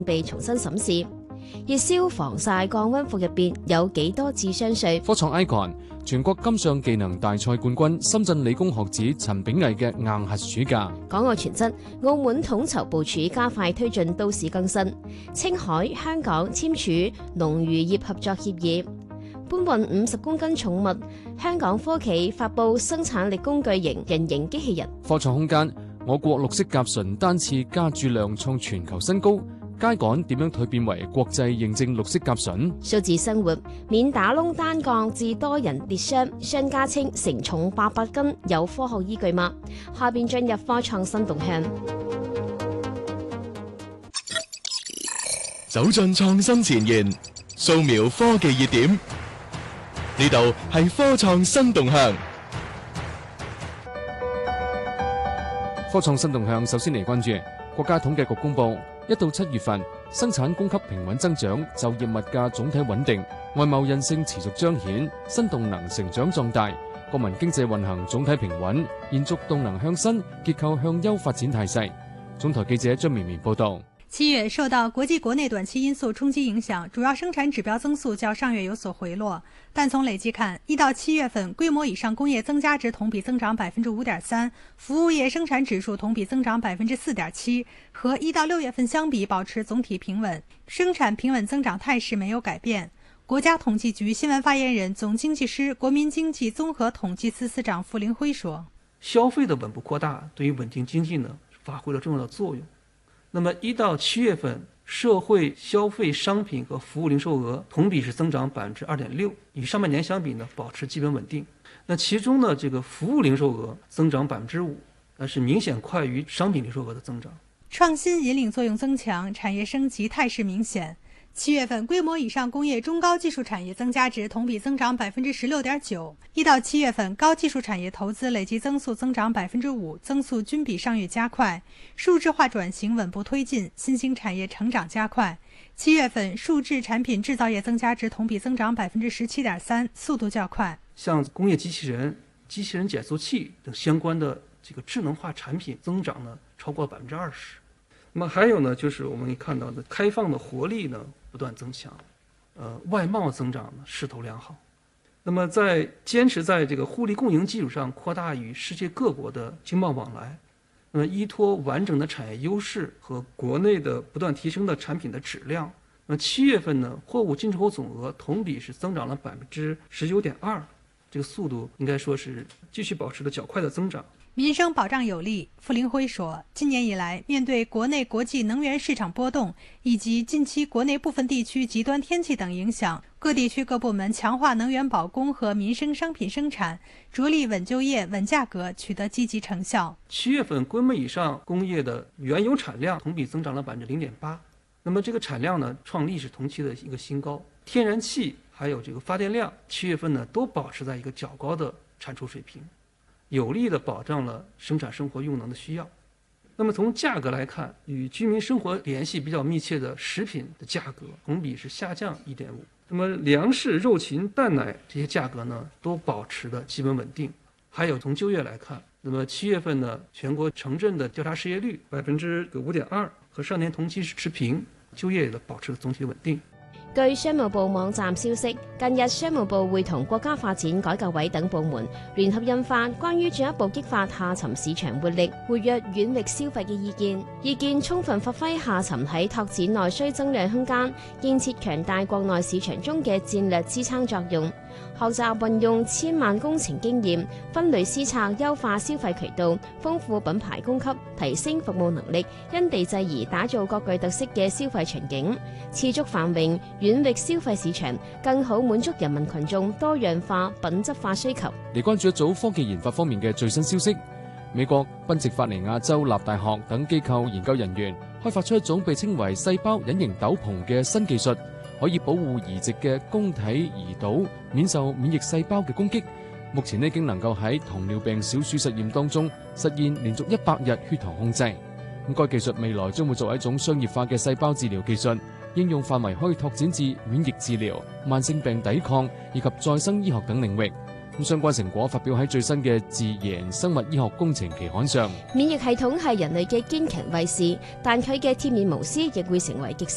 被重新審視。熱銷防曬降溫服入邊有幾多智商稅？ 科創 Icon 全國金像技能大賽冠軍深圳理工學子陳炳毅嘅硬核暑假。 港澳全質，澳門統籌部署加快推進都市更新。青海、香港簽署農漁業合作協議。搬運50公斤重物，香港科企發布生產力工具型人形機器人。 科創空間，我國綠色甲醇單次加注量創全球新高。秸稈點樣蛻變為國際認證綠色甲醇？ 數字生活，免打窿單槓致多人跌傷，商家稱承重800斤有科學依據嗎？下邊進入科創新動向。 走進創新前沿，掃描科技熱點。呢度係科創新動向。 科創新動向首先嚟關注國家統計局公布，1到7月份生產供給平穩增長，就業物價總體穩定，外貿韌性持續彰顯，新動能成長壯大，國民經濟運行總體平穩，延續動能向新、結構向優發展態勢。總台記者張綿綿報道。 7月受到國際國內短期因素衝擊影響，主要生產指標增速較上月有所回落，但從累計看，1到7月份規模以上工業增加值同比增長5.3%，服務業生產指數同比增長4.7%，和1到6月份相比保持總體平穩，生產平穩增長態勢沒有改變。國家統計局新聞發言人、總經濟師、國民經濟綜合統計司司長傅凌輝說： 消費的穩步擴大對於穩定經濟呢發揮了重要的作用。那麼1到7月份，社會消費商品和服務零售額同比是增長2.6%，與上半年相比呢，保持基本穩定。那其中呢，這個服務零售額增長5%，是明顯快於商品零售額的增長。 創新引領作用增強，產業升級態勢明顯。7月份規模以上工業中高技術產業增加值同比增長16.9%，1到7月份高技術產業投資累計增速增長5%，增速均比上月加快。數字化轉型穩步推進，新興產業成長加快。7月份數字產品製造業增加值同比增長17.3%，速度較快。 像工業機器人、機器人減速器等相關的這個智能化產品增長呢超過20%。那麼還有呢，就是我們可以看到的開放的活力呢不斷增強，外貿增長呢勢頭良好。那麼在堅持在這個互利共贏基礎上擴大與世界各國的經貿往來，那麼依託完整的產業優勢和國內的不斷提升的產品的質量，那麼7月份呢貨物進出口總額同比是增長了19.2%，這個速度應該說是繼續保持了較快的增長。 民生保障有力，傅凌輝說，今年以來，面對國內國際能源市場波動以及近期國內部分地區極端天氣等影響，各地區各部門強化能源保供和民生商品生產，着力穩就業、穩價格，取得積極成效。 7月份規模以上工業的原油產量同比增長了0.8%，那麼這個產量呢創歷史同期的一個新高。天然氣還有這個發電量，7月份呢都保持在一個較高的產出水平，有力地保障了生產生活用能的需要。那麼從價格來看，與居民生活聯繫比較密切的食品的價格同比是下降1.5%。那麼糧食、肉禽、蛋奶這些價格呢都保持的基本穩定。還有從就業來看，那麼7月份呢全國城鎮的調查失業率5.2%，和上年同期是持平，就業的保持總體穩定。 據商務部網站消息，近日商務部會同國家發展改革委等部門聯合印發關於進一步激發下沉市場活力、活躍遠域消費嘅意見充分發揮下沉喺拓展內需增量空間、建設強大國內市場中嘅戰略支撐作用。學習運用千萬工程經驗，分類施策，優化消費渠道，豐富品牌供給，提升服務能力，因地制宜打造各具特色嘅消費場景，持續繁榮遠域消費市場，更好滿足人民群眾多樣化、品質化需求。 嚟關注一組科技研發方面嘅最新消息，美國賓夕法尼亞州立大學等機構研究人員開發出一種被稱為細胞隱形斗篷嘅新技術，可以保護移植嘅供體胰島免受免疫細胞嘅攻擊。目前已經能夠喺糖尿病小鼠實驗當中實現連續100日血糖控制。該技術未來將會作為一種商業化嘅細胞治療技術，應用範圍可以拓展至免疫治療、慢性病抵抗以及再生醫學等領域。相關成果發表喺最新嘅《自然生物醫學工程》期刊上。 免疫系統係人類嘅堅強衛士，但佢嘅鐵面無私亦會成為極